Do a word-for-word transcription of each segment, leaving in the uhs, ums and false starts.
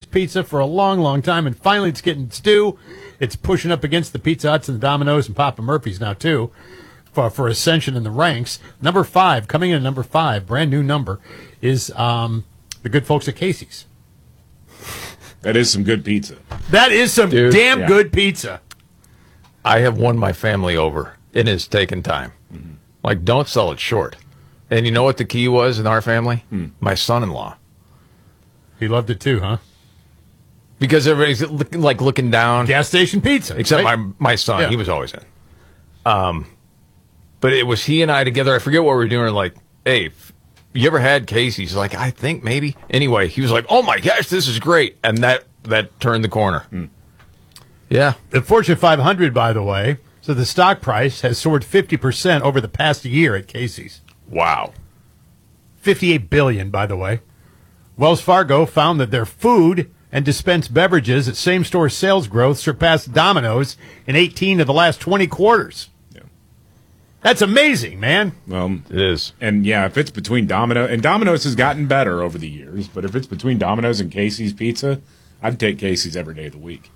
pizza for a long, long time, and finally it's getting its due. It's pushing up against the Pizza Huts and the Domino's and Papa Murphy's now, too, for, for ascension in the ranks. Number five, coming in at number five, brand new number, is um, the good folks at Casey's. That is some good pizza. That is some Dude, damn yeah. good pizza. I have won my family over. It has taken time. Mm-hmm. Like, don't sell it short. And you know what the key was in our family? Hmm. My son-in-law. He loved it, too, huh? Because everybody's look, like looking down. Gas station pizza. Except right? my my son. Yeah. He was always in. Um, But it was he and I together. I forget what we were doing. Like, hey, you ever had Casey's? Like, I think maybe. Anyway, he was like, oh, my gosh, this is great. And that, that turned the corner. Hmm. Yeah. The Fortune five hundred, by the way, so the stock price has soared fifty percent over the past year at Casey's. Wow. fifty-eight billion dollars, by the way. Wells Fargo found that their food and dispensed beverages at same-store sales growth surpassed Domino's in eighteen of the last twenty quarters. Yeah. That's amazing, man. Well, it is. And, yeah, if it's between Domino, and Domino's has gotten better over the years, but if it's between Domino's and Casey's Pizza, I'd take Casey's every day of the week.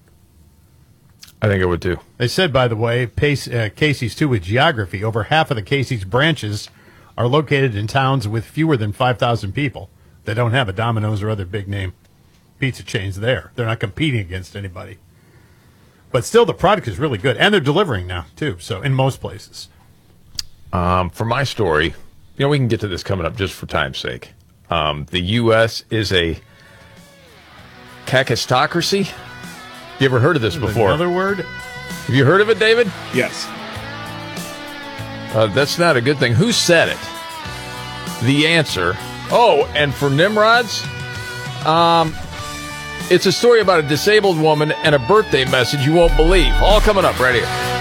I think it would, too. They said, by the way, Pace, uh, Casey's, too, with geography, over half of the Casey's branches are located in towns with fewer than five thousand people that don't have a Domino's or other big-name pizza chains there. They're not competing against anybody. But still, the product is really good. And they're delivering now, too, so in most places. Um, for my story, you know, we can get to this coming up just for time's sake. Um, the U S is a cacistocracy. You ever heard of this before? Another word? Have you heard of it, David? Yes. Uh, that's not a good thing. Who said it? The answer. Oh, and for Nimrods, um, it's a story about a disabled woman and a birthday message you won't believe. All coming up right here.